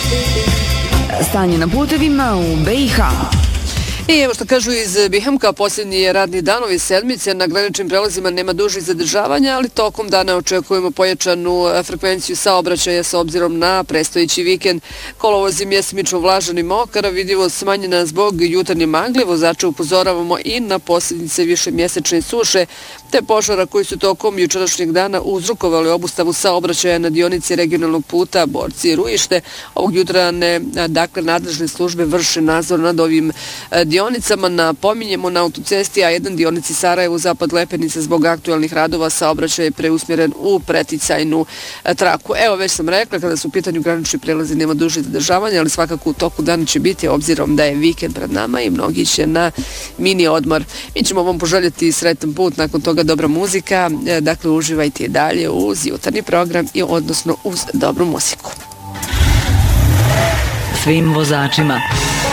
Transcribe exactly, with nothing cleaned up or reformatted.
Stanje na putevima u B i H. I evo što kažu iz Bihamka, posljednji je radni dan ove sedmice, na graničnim prelazima nema dužih zadržavanja, ali tokom dana očekujemo pojačanu frekvenciju saobraćaja s obzirom na predstojeći vikend. Kolovoz je mjesimično vlažan i mokar, vidljivo smanjena zbog jutarnje magle, vozače upozoravamo i na posljedice više mjesečne suše, te požara koji su tokom jučerašnjeg dana uzrokovali obustavu saobraćaja na dionici regionalnog puta Borci i Rujište. Ovog jutra ne, dakle, nadležne službe vrše nadzor nad ovim dionicama. Napominjemo, na autocesti A jedan dionici Sarajevo zapad Lepenica zbog aktualnih radova saobraćaj je preusmjeren u preticajnu traku. Evo, već sam rekla, kada su u pitanju granični prelazi nema duže zadržavanja, ali svakako u toku dana će biti, obzirom da je vikend pred nama i mnogi će na mini odmor. Mi ćemo vam poželjeti sretan put, nakon toga dobra muzika, dakle uživajte i dalje uz jutarnji program i odnosno uz dobru muziku. Svim vozačima